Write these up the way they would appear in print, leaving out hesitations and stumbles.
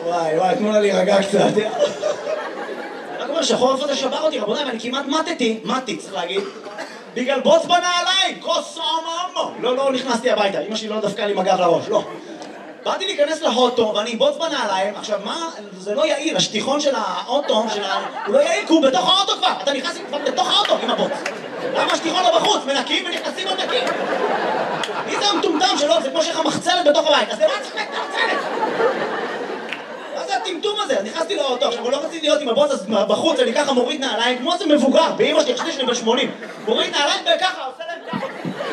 וואי, תנו לה להירגע קצת. רק אומר שהחורף הזה שבר אותי, רבותיי, ואני כמעט מתי, צריך להגיד. בגלל בוץ בנעליים, כוס אממו. לא נכנסתי הביתה, אמא שלי לא דפקה לי מגב לראש, לא. באתי להיכנס לאוטו ואני בוץ בנעליים, עכשיו מה, זה לא יעיל, השטיחון של האוטו, הוא לא יעיל, כי הוא בתוך האוטו כבר, אתה נכנס כבר בתוך האוטו עם הבוץ. למה השטיחון לא בחוץ? מנקים ונכנסים עוד נקים. מי זה המטומטם שלו? זה כמו שיש לך מחצלת בתוך הבית, אז למה צריך את המחצלת? מה זה הטמטום הזה? אז נכנסתי לאוטו, עכשיו הוא לא רציתי להיות עם הבוץ, אז בחוץ אני ככה מוריד נעליים, כמו זה מבוגר, באמא שלי, חשבתי שאני בן 80. מוריד נעליים וככה, עושה להם ככה.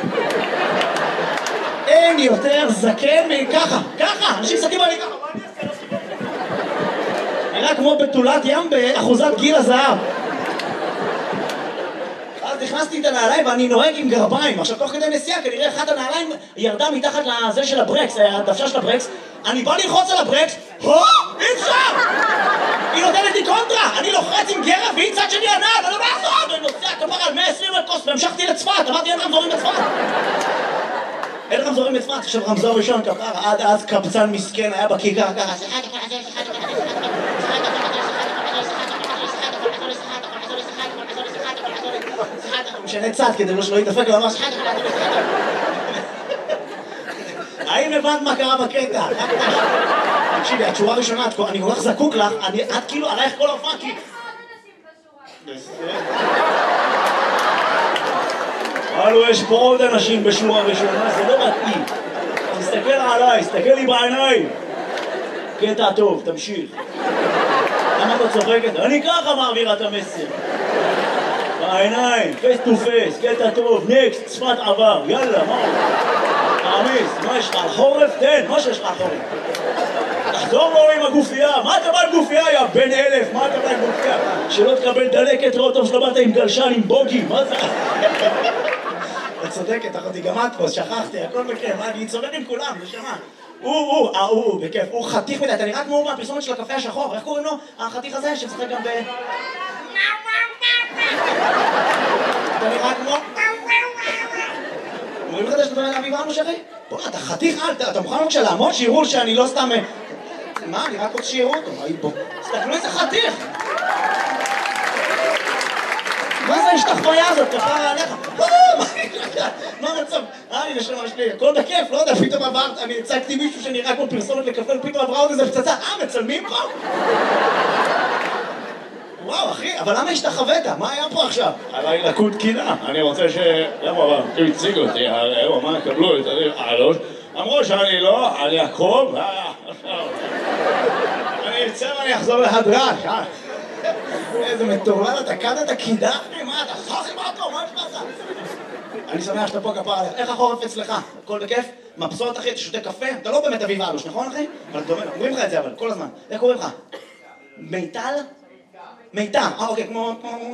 אין יותר זקן מככה, אנשים זקים עלי ככה, מה אני אעשה? נראה כמו בתולת ים באחוזת גיל הזהב. אז נכנסתי את הנעליים ואני נוהג עם גרביים. עכשיו תוך כדי נסיעה כנראה אחת הנעליים ירדה מתחת לזה של הברקס, הדוושה של הברקס. אני בא ללחוץ על הברקס, אי אפשר! היא נותנת לי קונטרה, אני לוחץ עם גרב והיא צד שני הנעל, אני לא מעזור! ואני נוסע כפר על 120 מטוס והמשכתי לצפת, אמרתי אין רמזורים בצפת. אין רמזורים בצפת, עכשיו רמזור ראשון כפר, עד אז קבצן מסכן היה בכיכר ככה. משנה צד כדי שלא יתדפק ממש. האם הבנת מה קרה בקטע? תקשיבי, התשורה הראשונה, אני כל כך זקוק לך, את כאילו עלייך כל ההופעה כי... הלו, יש פה עוד אנשים בשורה ראשונה, זה לא מתאים. תסתכל עליי, תסתכל לי בעיניים. קטע טוב, תמשיך. למה אתה צוחקת? אני ככה מעבירה את המסר. בעיניים, פייס טו פייס, קטע טוב, נקסט, צפת עבר, יאללה, מה? תעמיס, מה יש לך על חורף? תן, מה שיש לך על חורף? תחזור לו עם הגופייה, מה אתה בא עם גופייה, יא בן 1000? מה אתה בא עם גופייה? שלא תקבל דלקת, ראות טוב שלא באת עם גלשן, עם בוגי, מה זה? את צודקת, אחותי, גם את פה, שכחתי, הכל בכיף, אני צודק עם כולם, נשמה. הוא, בכיף, הוא חתיך מדי, אתה נראה כמו מהפרסומת של הקפה השחור, איך קוראים לו? החתיך הזה שמשחק גם ב... אתה נראה כמו... אומרים לך שאתה נראה אביב אנו שרי? בוא, אתה חתיך, אתה מוכן בבקשה לעמוד שיראו שאני לא סתם... מה, אני רק רוצה שיראו אותו, בוא. תסתכלו איזה חתיך! מה זה ההשתחוויה הזאת? כפרה עליך? מה המצב? אני נשמה שלי, הכל בכיף, לא יודע, פתאום עברת, אני הצגתי מישהו שנראה כמו פרסומת לקפה, פתאום עברה עוד איזה פצצה, מצלמים פה? וואו, אחי, אבל למה השתחווית? מה היה פה עכשיו? עליי לקות קינה, אני רוצה ש... למה, אבל, הוא הציג אותי, הוא אמר, קבלו את הראש, אמרו שאני לא, אני אקרוב, אני ארצה ואני אחזור להדרש, איזה מטורלל, אתה קד את הקידה? מה, אתה חוכי מה אותו? מה יש לך? אני שמח שאתה פה כפרה עליך. איך החורף אצלך? הכל בכיף? מבסוט אחי, אתה שותה קפה? אתה לא באמת אביב אלוש, נכון אחי? אבל אתה אומר, אומרים לך את זה אבל, כל הזמן. איך קוראים לך? מיטל? מיטל, אוקיי, כמו...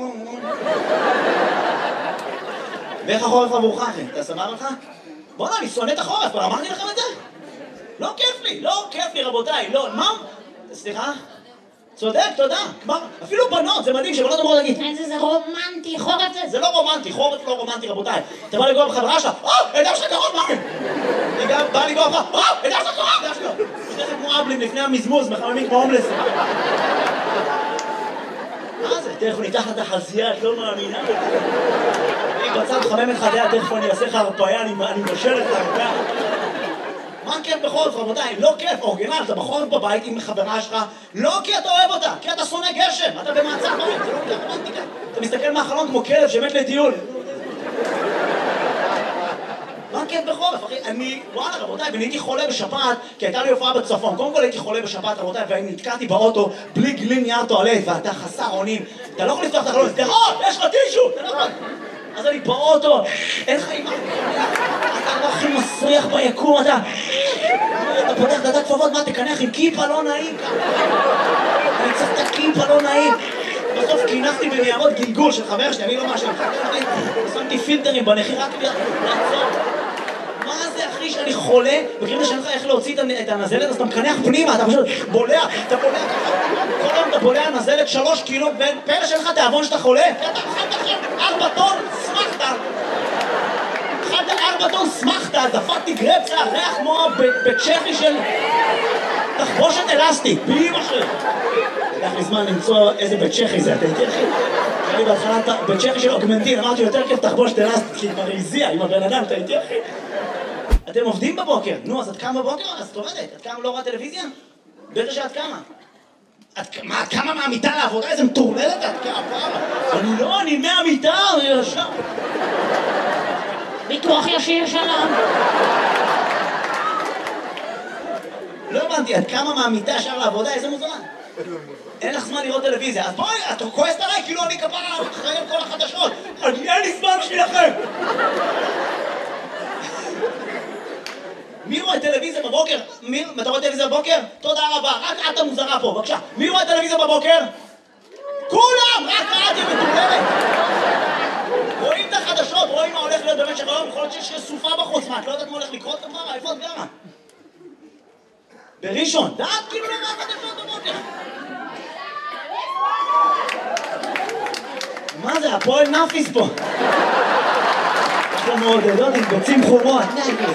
ואיך החורף עבורך אחי? אתה סבבה לך? בוא'נה, אני שונא את החורף, אבל אמרתי לכם את זה? לא כיף לי רבותיי, לא, מה? סליחה? צודק, תודה. אפילו בנות, זה מדהים שבנות אמרו להגיד איזה רומנטי, חורף זה. זה לא רומנטי, חורף לא רומנטי רבותיי. אתה בא לגוע בחברה שלך, אדם שלך קרוב, מה? אני גם בא לגוע בך, אדם שלך קרוב, אדם שלך. יש לך כמו אבלים לפני המזמוז, מחממים כמו הומלס. מה זה? תכף ניתח את החזייה, את לא מאמינה. אני בצד חמם את חדיה, תכף אני אעשה לך הרפאיה, אני מבשל את הרפאיה. מה כיף בחורף, רבותיי? לא כיף, אורגינל, אתה בחורף בבית עם חברה שלך, לא כי אתה אוהב אותה, כי אתה שונא גשם, אתה במעצר בית, זה לא רומנטיקה. אתה מסתכל מהחלון כמו כלב שמת לטיול. מה כיף בחורף, אחי? וואלה, רבותיי, ונהייתי חולה בשפעת, כי הייתה לי הופעה בצפון. קודם כל הייתי חולה בשפעת, רבותיי, ואני נתקעתי באוטו בלי גלין נייר טואלט, ואתה חסר אונים. אתה לא יכול לפתוח את החלון, תראות, יש לך טישו, אתה לא יכול. אז אני באוטו, אין לך אימא, אתה לא הכי מסריח ביקום, אתה פותח דעת כפפות, מה תקנח עם כיפה לא נעים ככה, אני צריך את הכיפה לא נעים, בסוף קינחתי בניירות גלגול של חבר שלי, אני לא משהו, שמתי פילטרים בנחי רק לעצור, מה זה אחי שאני חולה, בקריאה שאין לך איך להוציא את הנזלת, אז אתה מקנח פנימה, אתה פשוט בולע, אתה בולע ככה, כל היום אתה בולע נזלת 3 קילו, ופלא שאין לך תיאבון שאתה חולה, כי אתה אכלת עכשיו 4 טון, סמכת, אכלת 4 טון סמכת, דפקתי גרפסה, ריח כמו בצ'כי של... תחבושת אלסטית, באמא שלי. לקח לי זמן למצוא איזה בית צ'כי זה, אתה איתי אחי? אני בהתחלה בית צ'כי של אוגמנטין, אמרתי יותר כיף תחבושת אלסטית, כי היא כבר הזיעה עם הבן אדם, אתה איתי אחי? אתם עובדים בבוקר, נו, אז את קמה בבוקר? אז את עובדת, את קמה לא רואה טלוויזיה? בטח שאת קמה. את קמה מהמיטה לעבודה, איזה מטורללת את קמה? אני מהמיטה, אני ישר. ביטוח ישיר שלום. לא הבנתי, את קמה מהמיטה ישר לעבודה, איזה מוזמן? אין לך זמן לראות טלוויזיה, אז בואי, את כועסת עליי כאילו אני כפרה אחראי על כל החדשות. אין לי זמן בשבילכם. מי רואה טלוויזיה בבוקר? אתה רואה טלוויזיה בבוקר? תודה רבה, רק את המוזרה פה, בבקשה. מי רואה טלוויזיה בבוקר? כולם! רק את היא מטורללת! רואים את החדשות, רואים מה הולך להיות במשך היום, יכול להיות שיש סופה בחוץ, מה, את לא יודעת מה הולך לקרות כבר? איפה את גרה? בראשון, דעת כאילו לא רואה חדשות בבוקר. מה זה, הפועל נאפיס פה? אנחנו מעודדות עם ביצים חומות.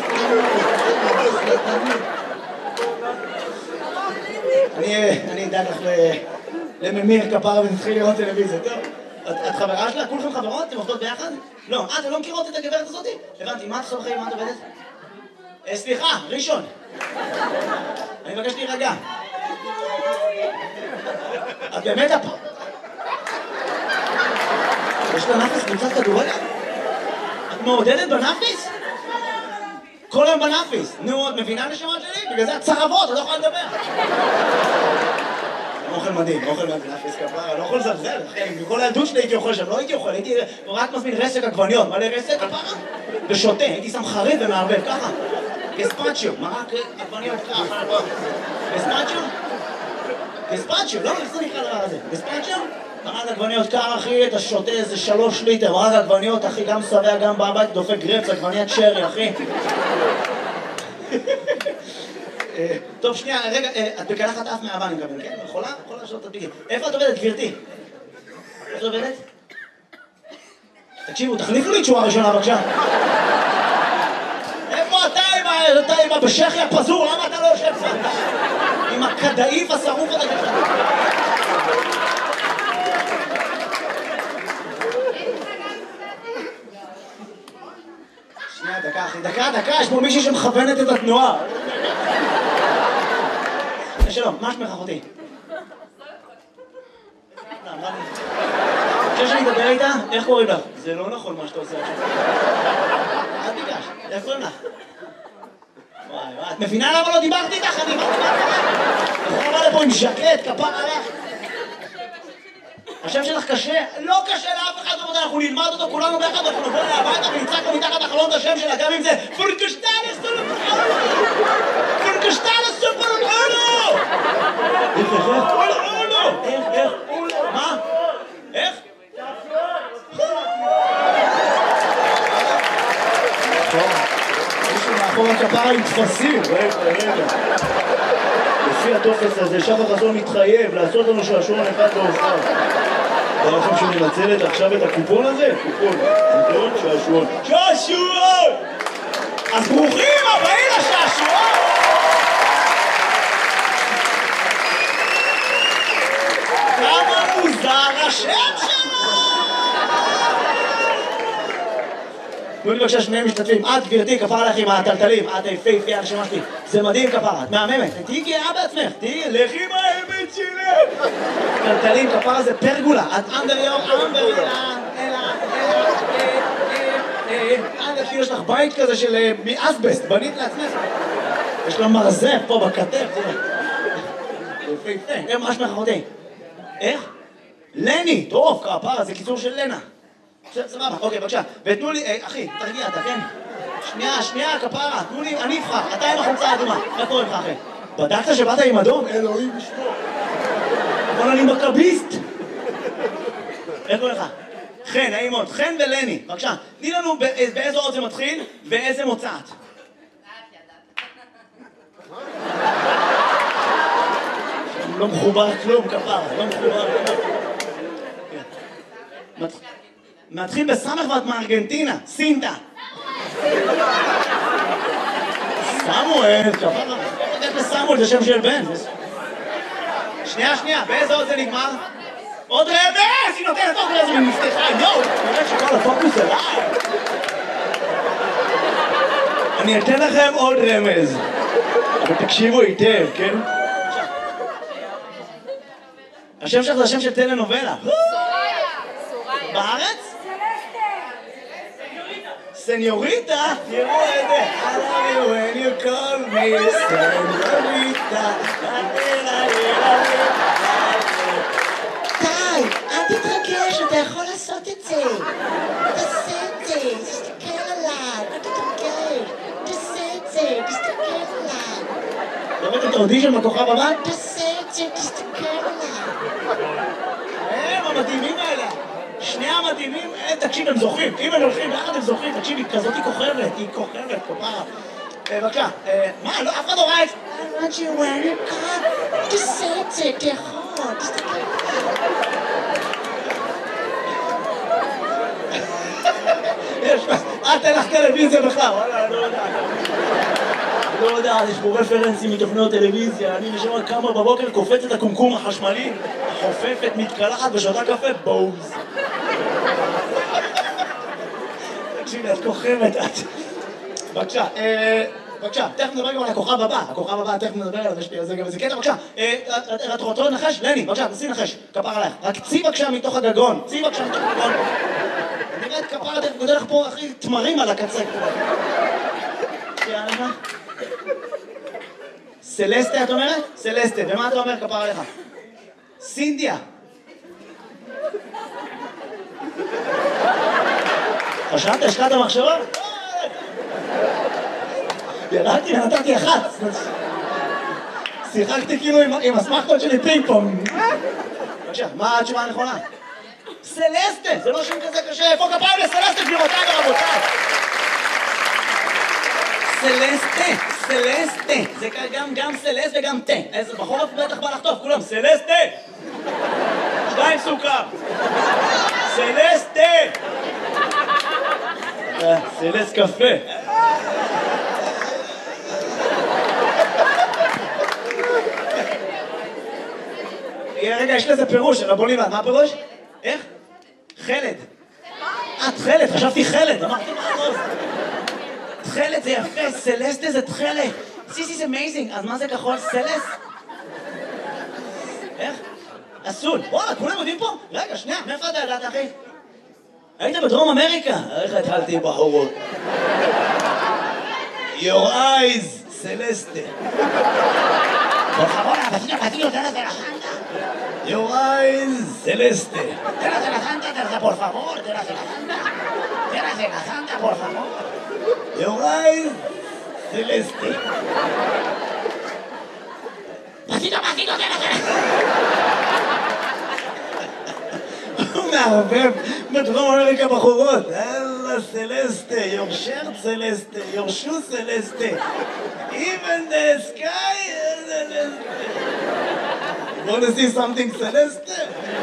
אני אדאג לך לממיר כפרה ונתחיל לראות טלוויזיה, טוב? את חברה שלה? כולכם חברות? אתם עובדות ביחד? לא, אתם לא מכירות את הגברת הזאת? הבנתי, מה את עושה בחיים? מה את עובדת? סליחה, ראשון. אני מבקש להירגע. את באמת הפ... יש לה נאפיס קבוצת כדורגל? את מעודדת בנאפיס? כל היום בנאפיס. נו, את מבינה נשמה שלי? בגלל זה את צרבות, את לא יכולה לדבר. אוכל מדהים, אוכל מדהים, נאפיס כפרה, לא יכול לזלזל, אחי. בכל הילדות שלי הייתי אוכל שם, לא הייתי אוכל, הייתי רק מזמין רסק עגבניות. מלא רסק כפרה? ושותה, הייתי שם חריף ומערבב, ככה. גספצ'יו, מרק עגבניות ככה. גספצ'יו? גספצ'יו, לא, איך זה נקרא דבר הזה? גספצ'יו? מרק עגבניות קר, אחי, אתה שותה איזה 3 ליטר, מרק עגבניות, אחי, גם שבע, גם בבית, דופק גרפס, עגבניית שרי, אחי. טוב, שנייה, רגע, את בקלחת אף מהאבא, אני מקבל, כן? יכולה? יכולה לשאול את הדביגים. איפה את עובדת, גברתי? איפה את עובדת? תקשיבו, תחליפו לי תשובה ראשונה, בבקשה. איפה אתה עם הבשכי הפזור? למה אתה לא יושב פה? עם הכדאיף השרוף הזה ככה. שנייה, דקה, אחי, דקה, יש פה מישהי שמכוונת את התנועה. שלום, מה שמך אחותי? חושב שאני אדבר איתה? איך קוראים לך? זה לא נכון מה שאתה עושה עכשיו. אל תיגש, איך קוראים לך? וואי, את מבינה למה לא דיברתי איתך? אני יכולה לבוא לפה עם ז'קט, כפר עליך. השם שלך קשה? לא קשה לאף אחד בבודה, אנחנו נלמד אותו כולנו ביחד, אנחנו נבוא אליה הביתה ונצעק לו מתחת לחלון את השם שלה, גם אם זה פורקשטלס סופרולו! פורקשטלס סופרולו! איך? מה? איך? מישהו מאחור הכפרה עם תפסים, רגע. לפי הטופס הזה, שחר חסון מתחייב לעשות לנו שעשועון אחד בהופעה. אתה לכם שמנצלת עכשיו את הקופון הזה? קופון, שעשועון. שעשועון! אז ברוכים הבאים לשעשועון! כמה מוזר השם שלו! תנו לי בבקשה שני משתתפים. את גברתי, כפרה לך עם הטלטלים, את היפהפייה הנשמה שלי. זה מדהים כפרה, את מהממת. תהיי גאה בעצמך, לכי עם האמת שלי! טלטלים, כפרה זה פרגולה. את אנדריון, כאילו יש לך בית כזה של מאסבסט, בנית לעצמך. יש לה מרזף פה בכתף, יפהפה. מה שמך אחותי? איך? לני, טוב, כפרה, זה קיצור של לנה. סבבה, אוקיי, בבקשה. ותנו לי, אחי, תרגיע אתה, כן? שנייה, כפרה, תנו לי, אני אבחר, אתה עם החולצה האדומה. איך קוראים לך, אחי? בדקת שבאת עם אדום? אלוהים ישמור. אבל אני מכביסט. איך קוראים לך? חן, נעים מאוד. חן ולני, בבקשה. תני לנו באיזו אות זה מתחיל ואיזה מוצאת. לא מחובר כלום, כפרה, לא מחובר כלום. מתחיל בסמך ואת מארגנטינה, סינטה. סמואל, כפרה, איך לסמואל? שמו את השם של בן. שנייה, באיזה עוד זה נגמר? עוד רמז! היא נותנת עוד רמז ומפתחה, יואו! נראה שכל הפוקוס עליי. אני אתן לכם עוד רמז. אבל תקשיבו היטב, כן? השם שלך זה השם של טלנובלה. בארץ? סניוריטה? תראו איזה. I love you when you call me סניוריטה. די, אל תתרגש, אתה יכול לעשות את זה. תעשה את זה, תסתכל עליי, אל תתרגש. תעשה את זה, תסתכל עליי. ראית את האודישן בכוכב הבא? תעשה את זה, תסתכל עליי. הם המדהימים האלה. שני המדהימים, תקשיב, הם זוכים. אם הם הולכים יחד הם זוכים, תקשיב, היא כזאת היא כוכבת, כפרה. בבקשה, מה, לא, אף אחד לא ראה את זה. I want you when you come, תעשה את זה, תיכול, תסתכל עליי. אל תלך טלוויזיה בכלל, וואלה, אני לא יודע, יש פה רפרנסים מתוכניות טלוויזיה, אני משמע כמה בבוקר קופץ את הקומקום החשמלי, חופפת, מתקלחת ושותה קפה, בוז. תקשיבי, את כוכבת, את. בבקשה, תכף נדבר גם על הכוכב הבא, תכף נדבר עליו, יש לי על זה גם איזה קטע, בבקשה. את רוצה לנחש? לני, בבקשה, תעשי נחש, כפר עלייך. רק צי בבקשה מתוך הגגון, נראית כפר דרך גודל לך פה הכי תמרים על הקצה. יאללה. סלסטה את אומרת? סלסטה, ומה אתה אומר כפר עליך? סינדיה. חשבת, השקעת המחשבה? ירדתי ונתתי אחת. שיחקתי כאילו עם הסמכות שלי פינג פונג. בבקשה, מה התשובה הנכונה? סלסטה, זה לא שם כזה קשה. איפה כפיים לסלסטה, גבירותיי ורבותיי? סלסטה. זה גם סלסט וגם תה. איזה בחורף בטח בא לחטוף, כולם. סלסטה. 2 סוכר. סלסטה. סלסט קפה. רגע, יש לזה פירוש, רבוני, מה הפירוש? איך? חלד. את חלד, חשבתי חלד, אמרתי מה הכל? תכלת זה יפה, סלסטה זה תכלת. This is amazing, אז מה זה כחול? סלס? איך? אסול. וואלה, כולם יודעים פה? רגע, שנייה, מאיפה אתה ידעת, אחי? היית בדרום אמריקה? איך התחלתי בחורות? Your eyes, סלסטה. por favor, vecino, tráete la santa. Your eyes, celeste. Tráete la santa, por favor, tráete la santa. Tráete la santa, por favor. Your eyes, celeste. Pasito, tráete. הוא מערבב בדרום אמריקה בחורות. אללה סלסטה, your shirt סלסטה, your shoe סלסטה. Even the sky is celeste. You want to see something celeste?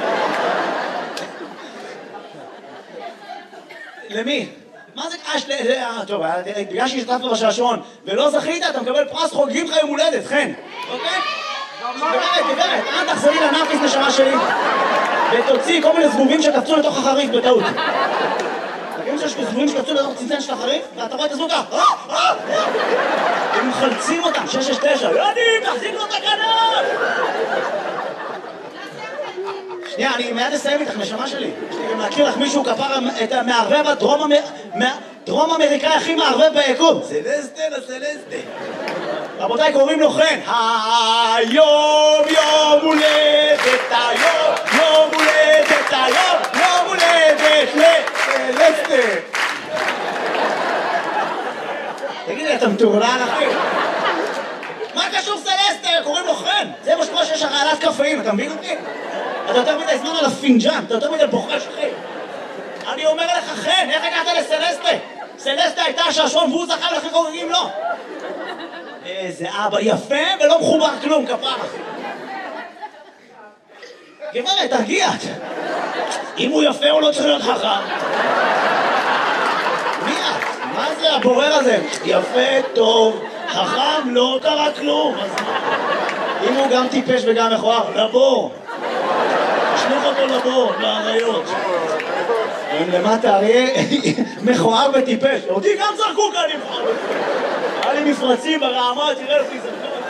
למי? מה זה קש? טוב, בגלל שהשתתפת בשעשועון ולא זכית, אתה מקבל פרס חוגגים לך יום הולדת, חן. אוקיי? גברת, אל תחזרי לנאפיס נשמה שלי ותוציא כל מיני זבובים שקפצו לתוך החריף בטעות. תגידו שיש זבובים שקפצו לתוך צנצן של החריף ואתה רואה את הזבוב ככה הם מחלצים אותם, 669 יודעים, תחזיק לו את הכנף. שנייה, אני מיד אסיים איתך נשמה שלי. יש לי גם להכיר לך מישהו כפר את המערבב הדרום אמריקאי הכי מערבב ביקום. סלסטה לסלסטה. רבותיי, קוראים לו חן. היום יום הולדת, יום הולדת לסלסטה. תגידי, אתה מטורלל אחי? מה קשור סלסטה? קוראים לו חן. זה מה שקורה שיש הרעלת קפאים, אתה מבין אותי? אתה יותר מדי זמן על הפינג'אן, אתה יותר מדי בוחש אחי. אני אומר לך חן, איך הגעת לסלסטה? סלסטה הייתה השעשועון והוא זכה ולכן חוגגים לו. איזה אבא יפה ולא מחובר כלום, כפרה. גברת, תרגיעת. אם הוא יפה הוא לא צריך להיות חכם. מי את? מה זה הבורר הזה? יפה, טוב, חכם, לא קרה כלום. אמרו גם טיפש וגם מכוער? לבור. תשלוך אותו לבור, לאריות. הם למטה, אריה מכוער וטיפש. אותי גם זרקו כאן עם חר. היה לי מפרצים ברעמה, תראה אותי, זה